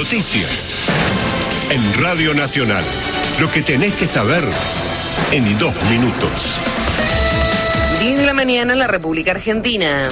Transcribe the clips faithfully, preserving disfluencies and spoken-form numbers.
Noticias. En Radio Nacional. Lo que tenés que saber en dos minutos. diez de la mañana en la República Argentina.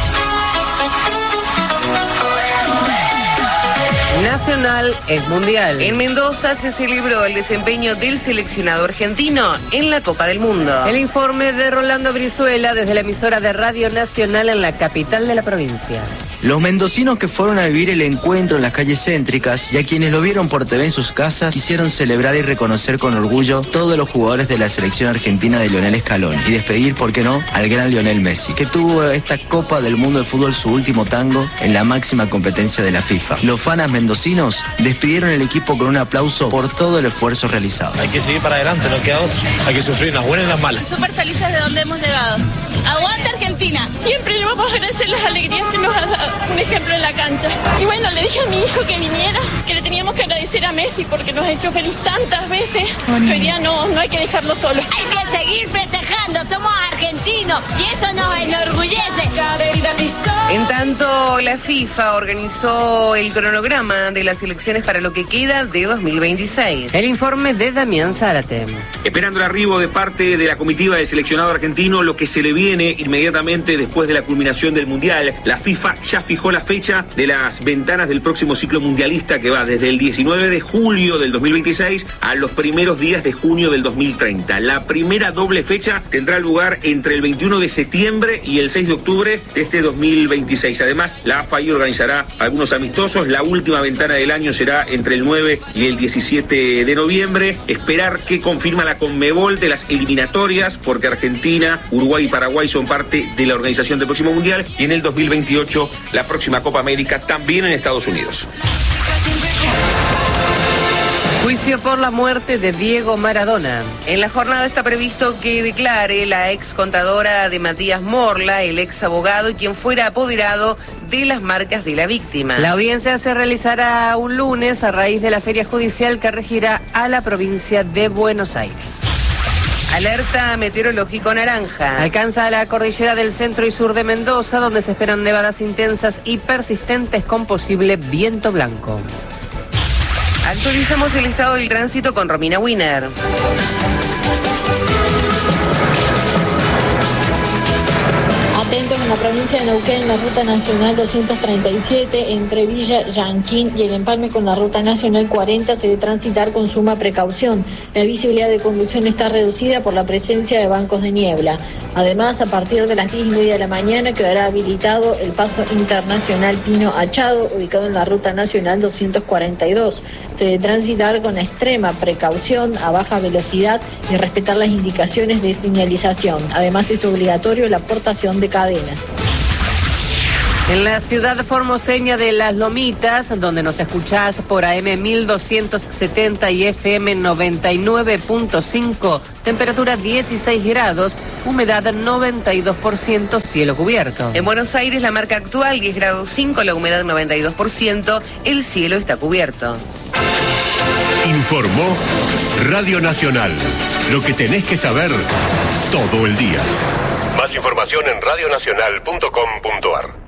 Nacional es mundial. En Mendoza se celebró el desempeño del seleccionado argentino en la Copa del Mundo. El informe de Rolando Brizuela desde la emisora de Radio Nacional en la capital de la provincia. Los mendocinos que fueron a vivir el encuentro en las calles céntricas y a quienes lo vieron por T V en sus casas quisieron celebrar y reconocer con orgullo todos los jugadores de la selección argentina de Lionel Scaloni y despedir, ¿por qué no?, al gran Lionel Messi, que tuvo esta Copa del Mundo de Fútbol su último tango en la máxima competencia de la FIFA. Los fanas mendocinos despidieron el equipo con un aplauso por todo el esfuerzo realizado. Hay que seguir para adelante, no queda otra. Hay que sufrir las buenas y las malas. Súper felices de donde hemos llegado. ¡Aguanta Argentina! Siempre le vamos a agradecer las alegrías que nos ha dado. Un ejemplo en la cancha. Y bueno, le dije a mi hijo que viniera, que le teníamos que agradecer a Messi porque nos ha hecho feliz tantas veces. Que hoy día no, no hay que dejarlo solo. Hay que seguir festejando, somos argentinos y eso nos enorgullece. En tanto, la FIFA organizó el cronograma de las elecciones para lo que queda de dos mil veintiséis. El informe de Damián Zárate. Esperando el arribo de parte de la comitiva del seleccionado argentino, lo que se le viene inmediatamente después de la culminación del Mundial, la FIFA ya fijó la fecha de las ventanas del próximo ciclo mundialista que va desde el diecinueve de julio del dos mil veintiséis a los primeros días de junio del dos mil treinta. La primera doble fecha tendrá lugar entre el veintiuno de septiembre y el seis de octubre de este dos mil veintiséis. Además, la A F A I organizará algunos amistosos. La última ventana del año será entre el nueve y el diecisiete de noviembre. Esperar que confirma la Conmebol de las eliminatorias, porque Argentina, Uruguay y Paraguay son parte de la organización del próximo Mundial, y en el dos mil veintiocho la próxima Copa América también en Estados Unidos. Juicio por la muerte de Diego Maradona. En la jornada está previsto que declare la ex contadora de Matías Morla, el ex abogado y quien fuera apoderado de las marcas de la víctima. La audiencia se realizará un lunes a raíz de la feria judicial que regirá a la provincia de Buenos Aires. Alerta meteorológico naranja. Alcanza la cordillera del centro y sur de Mendoza, donde se esperan nevadas intensas y persistentes con posible viento blanco. Actualizamos el estado del tránsito con Romina Wiener. Atentos en la provincia de Neuquén, en la ruta nacional doscientos treinta y siete, entre Villa Yanquín y el empalme con la ruta nacional cuarenta, se debe transitar con suma precaución. La visibilidad de conducción está reducida por la presencia de bancos de niebla. Además, a partir de las diez y media de la mañana quedará habilitado el paso internacional Pino Achado, ubicado en la ruta nacional doscientos cuarenta y dos. Se debe transitar con extrema precaución, a baja velocidad y respetar las indicaciones de señalización. Además, es obligatorio la aportación de cadenas. En la ciudad formoseña de Las Lomitas, donde nos escuchás por A M mil doscientos setenta y F M noventa y nueve punto cinco, temperatura dieciséis grados, humedad noventa y dos por ciento, cielo cubierto. En Buenos Aires la marca actual diez grados cinco, la humedad noventa y dos por ciento, el cielo está cubierto. Informó Radio Nacional. Lo que tenés que saber todo el día. Más información en radio nacional punto com punto a r.